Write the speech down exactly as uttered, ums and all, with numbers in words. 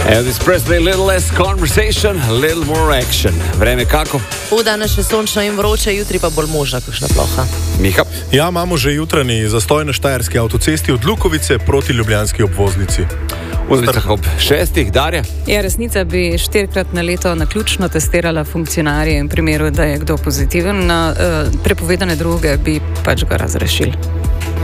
Elvis Presley, little less conversation, little more action. Vreme kako? V danes še sončno in vroče, jutri pa bolj možna kakšna ploha. Miha? Ja, imamo že jutranji zastoj na štajerski avtocesti od Lukovice proti ljubljanski obvoznici. V Zdravicah ob šestih, Darja? Ja, resnica bi štirikrat na leto naključno testirala funkcionarje in v primeru, da je kdo pozitiven na uh, prepovedane droge, bi pač ga razrešili.